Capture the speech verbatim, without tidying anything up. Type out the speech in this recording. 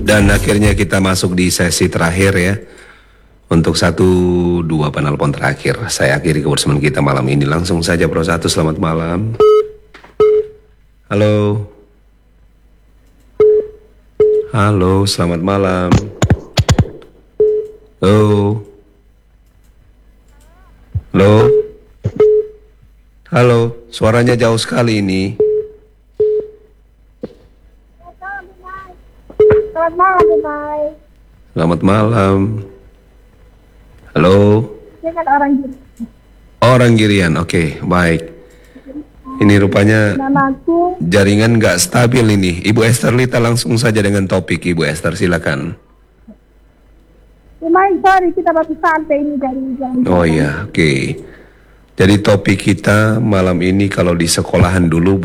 Dan akhirnya kita masuk di sesi terakhir ya. Untuk satu dua penelpon terakhir, saya akhiri kebersamaan kita malam ini. Langsung saja Pro satu, selamat malam. Halo. Halo, selamat malam. Halo. Halo. Halo, suaranya jauh sekali ini. Selamat malam, Bye. Selamat malam. Halo. Saya kan orang gitu. Orang Girian, oke, okay, baik. Ini rupanya Namaku jaringan nggak stabil ini. Ibu Esther Lita, langsung saja dengan topik. Ibu Esther, silakan. Lumayan, sorry, kita baru santai ini dari jalan. Oh iya, oke. Okay. Jadi topik kita malam ini kalau di sekolahan dulu